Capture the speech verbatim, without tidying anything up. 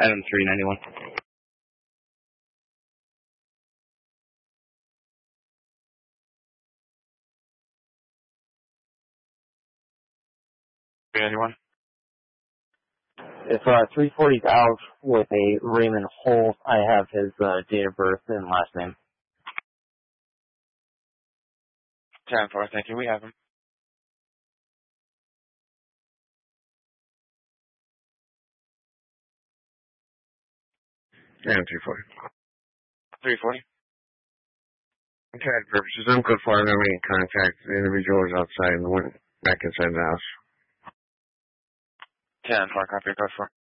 Item three ninety-one. three ninety-one. If uh, three forty's out with a Raymond Holt, I have his uh, date of birth and last name. ten four, thank you. We have him. Item three forty. three forty. Contact purposes. I'm good for memory and contact. The individual is outside and went back inside the house. ten four, copy, code four.